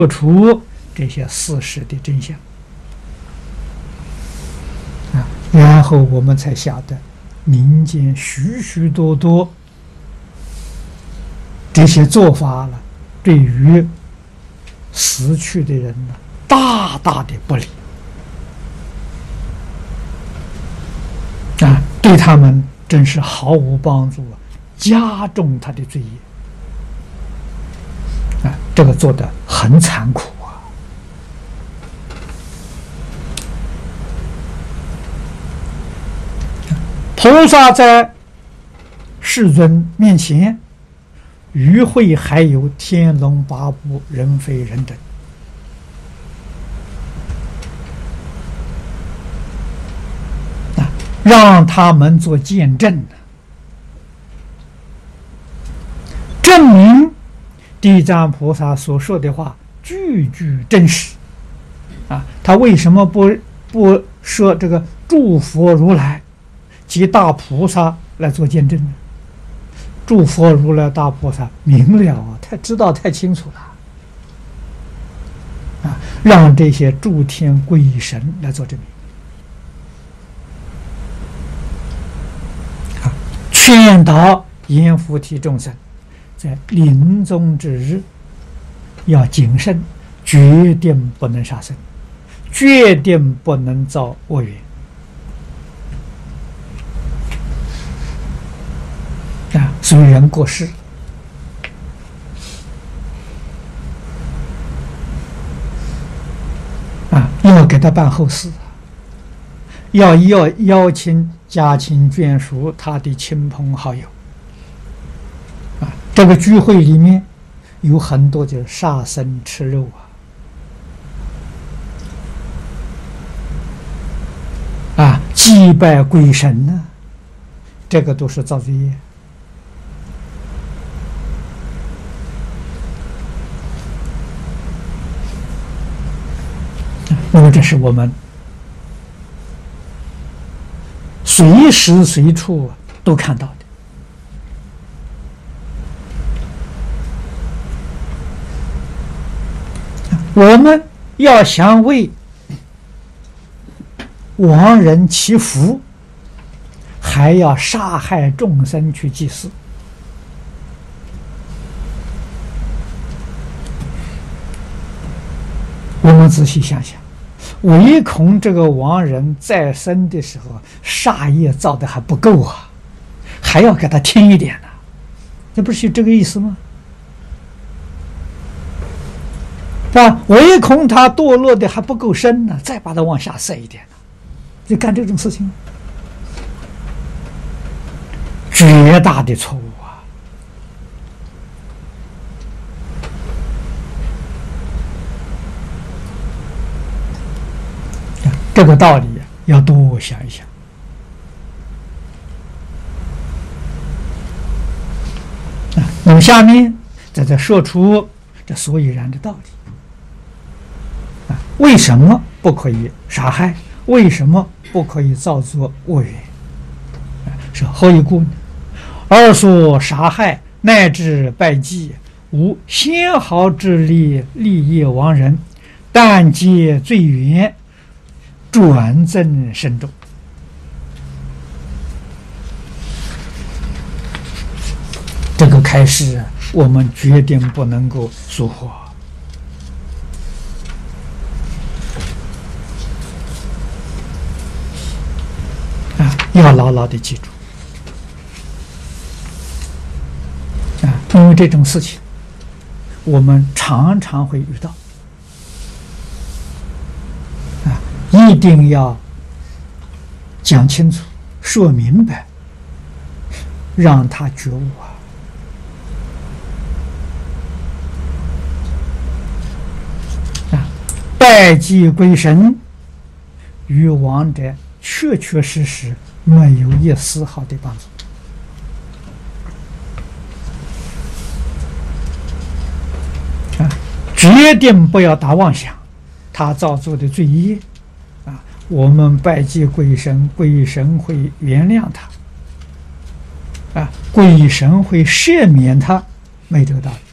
说出这些事实的真相啊，然后我们才晓得民间许许多多这些做法了，对于死去的人呢，大大的不利啊，对他们真是毫无帮助啊，加重他的罪业啊，这个做得很残酷啊。菩萨在世尊面前，与会还有天龙八部、人非人等。让他们做见证，证明地藏菩萨所说的话句句真实啊！他为什么不说这个诸佛如来及大菩萨来做见证呢？诸佛如来大菩萨明了啊，他知道太清楚了啊！让这些诸天鬼神来做证明。劝导阎浮提众生在临终之日要谨慎，决定不能杀生，决定不能造恶缘啊！所以人过世啊，要给他办后事，要邀请家亲眷属，他的亲朋好友啊，这个聚会里面有很多就是杀生吃肉啊，祭拜鬼神呢，这个都是造罪业。那么这是我们随时随处都看到的。我们要想为亡人祈福，还要杀害众生去祭祀。我们仔细想想，唯恐这个亡人在生的时候杀业造的还不够啊，还要给他添一点呢，这不是这个意思吗？啊，唯恐他堕落的还不够深呢，再把他往下塞一点呢，就干这种事情，绝大的错误啊！这个道理要多想一想啊。那么下面再说出这所以然的道理啊，为什么不可以杀害？为什么不可以造作恶缘？是何以故呢？而所杀害乃至拜祭，无纤毫之力利益亡人，但皆罪缘转增深重。这个开示我们决定不能够疏忽啊，要牢牢的记住啊，因为这种事情我们常常会遇到。一定要讲清楚、说明白，让他觉悟啊！拜祭鬼神与亡者确确实实没有一丝毫的帮助啊！决定不要打妄想，他造作的罪业。我们拜祭鬼神，鬼神会原谅他，鬼神会赦免他，没这个道理。